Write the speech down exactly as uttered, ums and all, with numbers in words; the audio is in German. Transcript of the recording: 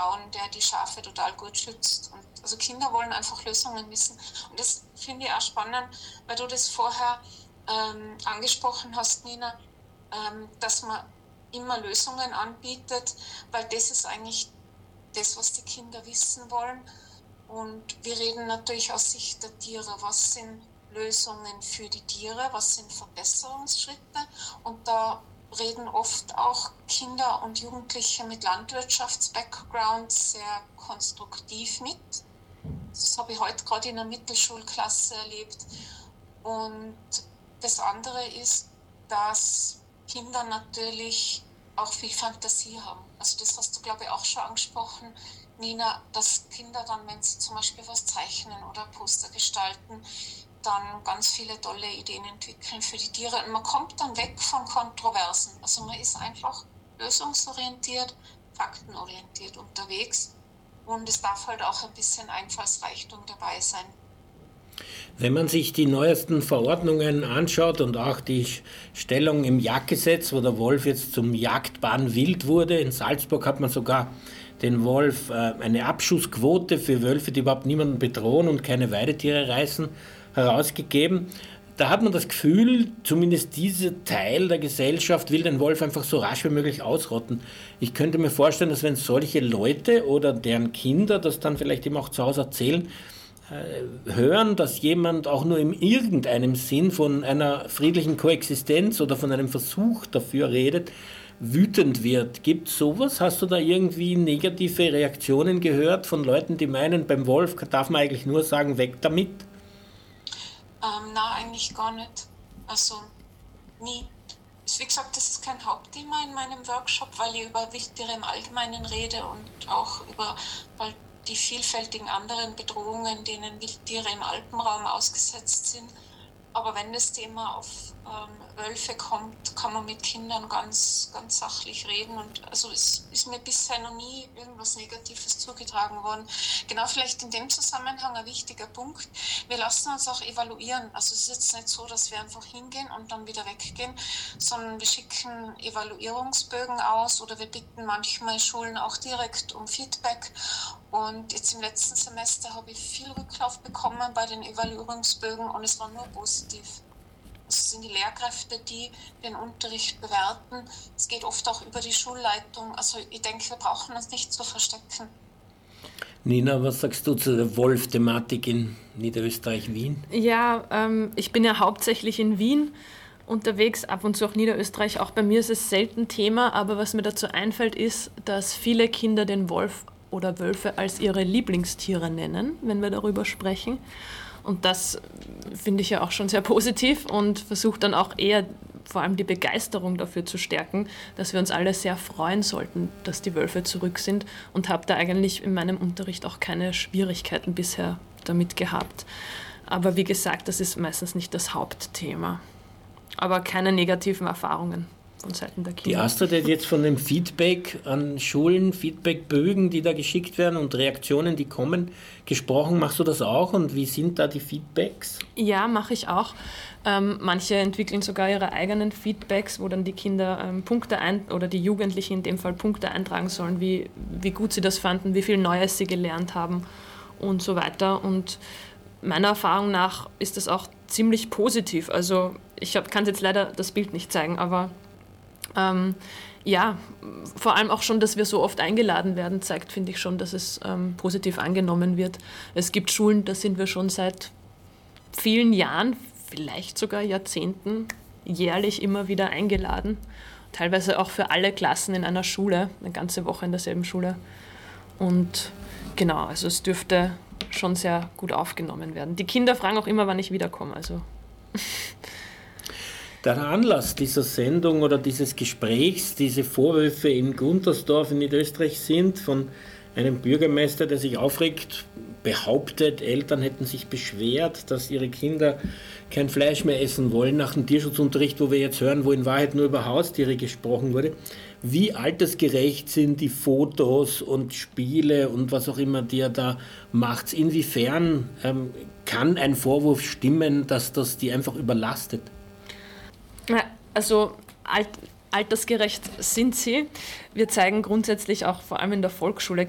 Zaun, der die Schafe total gut schützt. Und also Kinder wollen einfach Lösungen wissen. Und das finde ich auch spannend, weil du das vorher ähm, angesprochen hast, Nina, ähm, dass man immer Lösungen anbietet, weil das ist eigentlich das, was die Kinder wissen wollen. Und wir reden natürlich aus Sicht der Tiere. Was sind Lösungen für die Tiere? Was sind Verbesserungsschritte? Und da reden oft auch Kinder und Jugendliche mit Landwirtschafts-Background sehr konstruktiv mit. Das habe ich heute gerade in einer Mittelschulklasse erlebt. Und das andere ist, dass Kinder natürlich auch viel Fantasie haben. Also das hast du, glaube ich, auch schon angesprochen, Nina, dass Kinder dann, wenn sie zum Beispiel was zeichnen oder Poster gestalten, dann ganz viele tolle Ideen entwickeln für die Tiere. Und man kommt dann weg von Kontroversen. Also man ist einfach lösungsorientiert, faktenorientiert unterwegs. Und es darf halt auch ein bisschen Einfallsreichtum dabei sein. Wenn man sich die neuesten Verordnungen anschaut und auch die Stellung im Jagdgesetz, wo der Wolf jetzt zum jagdbaren Wild wurde, in Salzburg hat man sogar den Wolf äh, eine Abschussquote für Wölfe, die überhaupt niemanden bedrohen und keine Weidetiere reißen, herausgegeben. Da hat man das Gefühl, zumindest dieser Teil der Gesellschaft will den Wolf einfach so rasch wie möglich ausrotten. Ich könnte mir vorstellen, dass wenn solche Leute oder deren Kinder das dann vielleicht eben auch zu Hause erzählen, hören, dass jemand auch nur in irgendeinem Sinn von einer friedlichen Koexistenz oder von einem Versuch dafür redet, wütend wird. Gibt es sowas? Hast du da irgendwie negative Reaktionen gehört von Leuten, die meinen, beim Wolf darf man eigentlich nur sagen, weg damit? Ähm, nein, eigentlich gar nicht. Also nie. Wie gesagt, das ist kein Hauptthema in meinem Workshop, weil ich über Wildtiere im Allgemeinen rede und auch über weil die vielfältigen anderen Bedrohungen, denen Wildtiere im Alpenraum ausgesetzt sind. Aber wenn das Thema auf ähm, Wölfe kommt, kann man mit Kindern ganz, ganz sachlich reden. Und also es ist mir bisher noch nie irgendwas Negatives zugetragen worden. Genau, vielleicht in dem Zusammenhang ein wichtiger Punkt. Wir lassen uns auch evaluieren. Also es ist jetzt nicht so, dass wir einfach hingehen und dann wieder weggehen, sondern wir schicken Evaluierungsbögen aus oder wir bitten manchmal Schulen auch direkt um Feedback. Und jetzt im letzten Semester habe ich viel Rücklauf bekommen bei den Evaluierungsbögen und es war nur positiv. Es sind die Lehrkräfte, die den Unterricht bewerten. Es geht oft auch über die Schulleitung. Also ich denke, wir brauchen uns nicht zu verstecken. Nina, was sagst du zu der Wolf-Thematik in Niederösterreich-Wien? Ja, ähm, ich bin ja hauptsächlich in Wien unterwegs, ab und zu auch Niederösterreich. Auch bei mir ist es selten Thema, aber was mir dazu einfällt, ist, dass viele Kinder den Wolf oder Wölfe als ihre Lieblingstiere nennen, wenn wir darüber sprechen. Und das finde ich ja auch schon sehr positiv und versuche dann auch eher vor allem die Begeisterung dafür zu stärken, dass wir uns alle sehr freuen sollten, dass die Wölfe zurück sind und habe da eigentlich in meinem Unterricht auch keine Schwierigkeiten bisher damit gehabt. Aber wie gesagt, das ist meistens nicht das Hauptthema. Aber keine negativen Erfahrungen von Seiten der Kinder. Die Astrid hat jetzt von dem Feedback an Schulen, Feedbackbögen, die da geschickt werden und Reaktionen, die kommen, gesprochen. Machst du das auch und wie sind da die Feedbacks? Ja, mache ich auch. Ähm, manche entwickeln sogar ihre eigenen Feedbacks, wo dann die Kinder ähm, Punkte ein oder die Jugendlichen in dem Fall Punkte eintragen sollen, wie, wie gut sie das fanden, wie viel Neues sie gelernt haben und so weiter. Und meiner Erfahrung nach ist das auch ziemlich positiv. Also ich kann jetzt leider das Bild nicht zeigen, aber Ähm, ja, vor allem auch schon, dass wir so oft eingeladen werden, zeigt, finde ich schon, dass es ähm, positiv angenommen wird. Es gibt Schulen, da sind wir schon seit vielen Jahren, vielleicht sogar Jahrzehnten, jährlich immer wieder eingeladen. Teilweise auch für alle Klassen in einer Schule, eine ganze Woche in derselben Schule. Und genau, also es dürfte schon sehr gut aufgenommen werden. Die Kinder fragen auch immer, wann ich wiederkomme. Also Der Anlass dieser Sendung oder dieses Gesprächs, diese Vorwürfe in Guntersdorf in Niederösterreich sind von einem Bürgermeister, der sich aufregt, behauptet, Eltern hätten sich beschwert, dass ihre Kinder kein Fleisch mehr essen wollen nach dem Tierschutzunterricht, wo wir jetzt hören, wo in Wahrheit nur über Haustiere gesprochen wurde. Wie altersgerecht sind die Fotos und Spiele und was auch immer, die er da macht? Inwiefern ähm, kann ein Vorwurf stimmen, dass das die einfach überlastet? Also alt, altersgerecht sind sie. Wir zeigen grundsätzlich auch vor allem in der Volksschule